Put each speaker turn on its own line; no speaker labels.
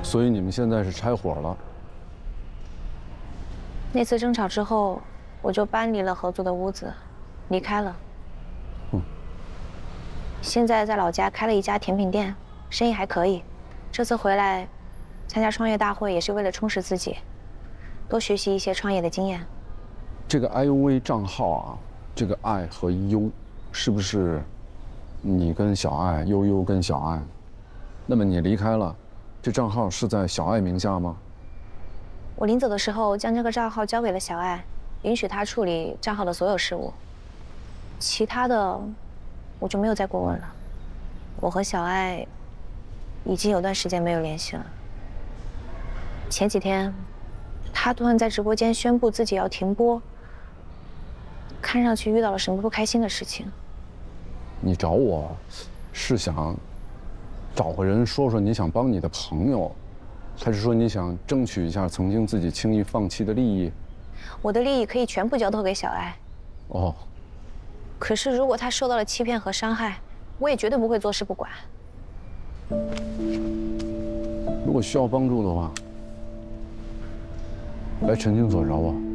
所以你们现在是拆伙了。
那次争吵之后，我就搬离了合租的屋子，离开了。现在在老家开了一家甜品店，生意还可以。这次回来参加创业大会，也是为了充实自己，多学习一些创业的经验。
这个 IUV 账号啊，这个爱和优，是不是你跟小爱，悠悠跟小爱？那么你离开了，这账号是在小爱名下吗？
我临走的时候将这个账号交给了小爱，允许她处理账号的所有事务。其他的，我就没有再过问了。我和小爱已经有段时间没有联系了。前几天，她突然在直播间宣布自己要停播，看上去遇到了什么不开心的事情。
你找我，是想找个人说说你想帮你的朋友，还是说你想争取一下曾经自己轻易放弃的利益？
我的利益可以全部交托给小爱。
哦。
可是如果她受到了欺骗和伤害，我也绝对不会坐视不管。
如果需要帮助的话，来陈经所找我。